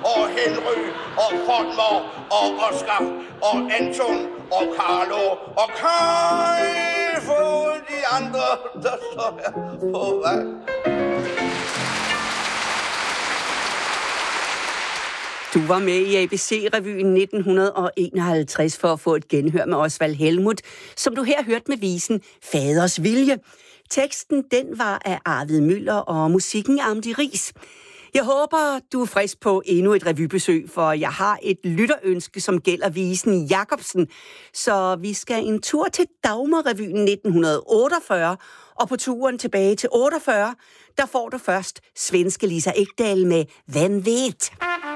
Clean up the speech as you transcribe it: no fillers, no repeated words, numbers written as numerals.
og Henry og Folmer og Oscar og Anton og Carlo og Kai for de andre, der står her på vej. Du var med i ABC-revyen 1951 for at få et genhør med Osvald Helmuth, som du her hørte med visen Faders Vilje. Teksten, den var af Arvid Møller og musikken af Amdi Riis. Jeg håber, du er frisk på endnu et revybesøg, for jeg har et lytterønske, som gælder visen Jacobsen. Så vi skal en tur til Dagmarrevyen 1948, og på turen tilbage til 48, der får du først svenske Lisa Ekdahl med Hvem vet?